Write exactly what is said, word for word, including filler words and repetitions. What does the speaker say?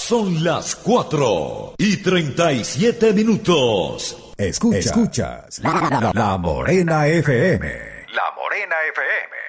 Son las cuatro y treinta y siete minutos. Escucha, escuchas La, la, la Morena F M. La Morena F M.